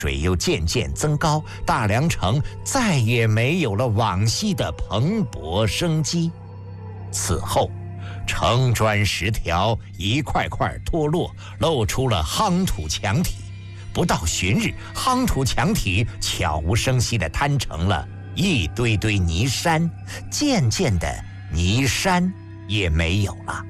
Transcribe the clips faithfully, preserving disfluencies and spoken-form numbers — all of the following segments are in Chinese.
水又渐渐增高，大梁城再也没有了往昔的蓬勃生机。此后，城砖石条一块块脱落，露出了夯土墙体。不到旬日，夯土墙体悄无声息地摊成了一堆堆泥山，渐渐的，泥山也没有了。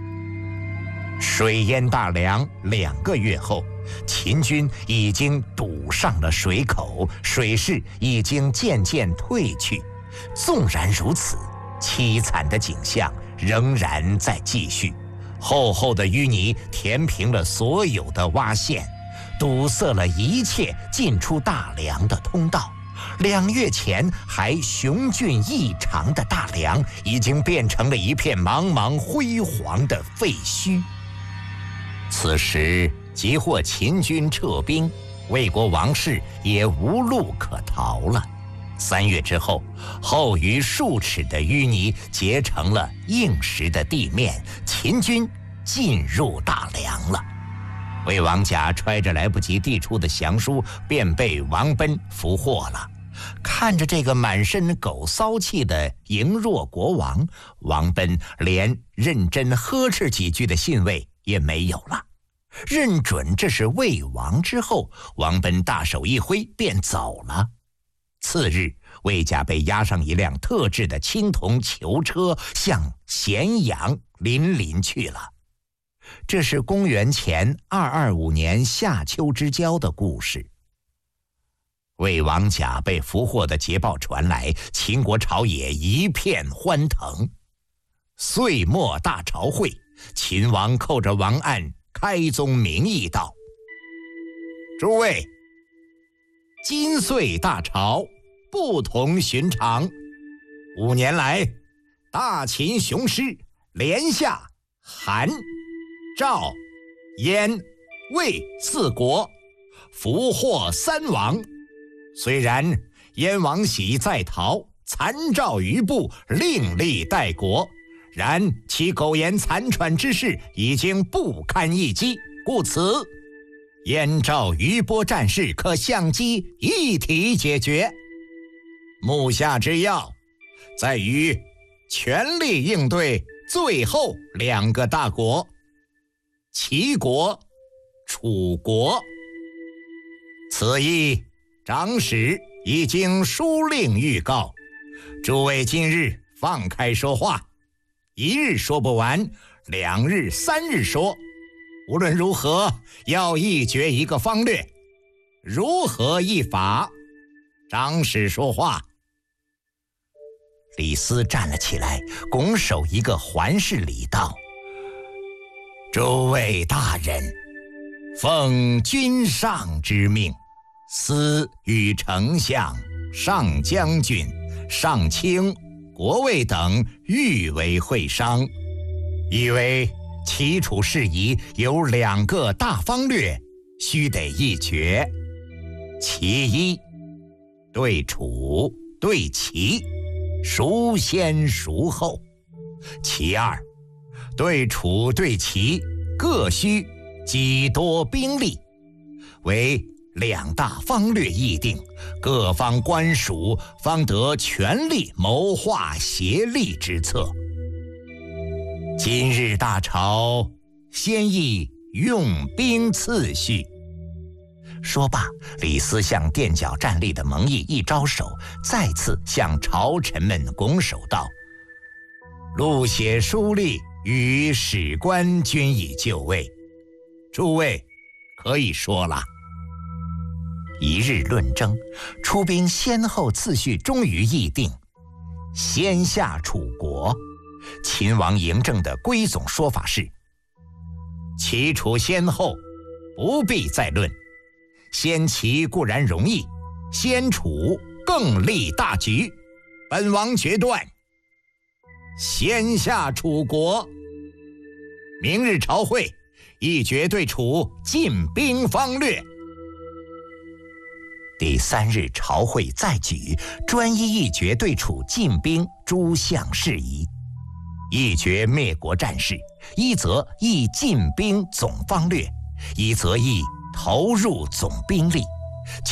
水淹大梁两个月后，秦军已经堵上了水口，水势已经渐渐退去。纵然如此，凄惨的景象仍然在继续。厚厚的淤泥填平了所有的洼陷，堵塞了一切进出大梁的通道。两月前还雄峻异常的大梁，已经变成了一片茫茫辉煌的废墟。此时即获秦军撤兵，魏国王室也无路可逃了。三月之后，厚于数尺的淤泥结成了硬实的地面，秦军进入大梁了。魏王甲揣着来不及递出的降书，便被王贲俘获了。看着这个满身狗骚气的羸弱国王，王贲连认真呵斥几句的兴味也没有了。认准这是魏王之后，王贲大手一挥便走了。次日，魏甲被押上一辆特制的青铜囚车，向咸阳临临去了。这是公元前二二五年夏秋之交的故事。魏王甲被俘获的捷报传来，秦国朝野一片欢腾。岁末大朝会，秦王扣着王案，开宗明义道：诸位，今岁大朝不同寻常，五年来，大秦雄师连下韩、赵、燕、魏四国，俘获三王。虽然燕王喜在逃，残赵余部，另立代国，然其苟延残喘之势已经不堪一击，故此燕赵余波战事可相机一体解决。目下之要在于全力应对最后两个大国，齐国、楚国。此役长史已经书令预告，诸位今日放开说话，一日说不完，两日、三日说。无论如何，要议决一个方略，如何议法？长史说话。李斯站了起来，拱手一个环视礼道：诸位大人，奉君上之命，司与丞相、上将军、上卿、国尉等欲为会商，以为齐楚事宜有两个大方略，须得一决。其一，对楚对齐，孰先孰后；其二，对楚对齐，各需几多兵力，为两大方略议定，各方官属方得全力谋划协力之策。今日大朝，先议用兵次序。说罢，李斯向垫脚站立的蒙毅一招手，再次向朝臣们拱手道：录写书吏与史官均已就位，诸位可以说了。一日论争，出兵先后次序终于议定。先下楚国，秦王嬴政的归总说法是：齐楚先后不必再论，先齐固然容易，先楚更立大局。本王决断，先下楚国。明日朝会，议决对楚进兵方略。第三日朝会再举，专一议决对楚进兵诸项事宜。一决灭国战事，一则议进兵总方略，一则议投入总兵力。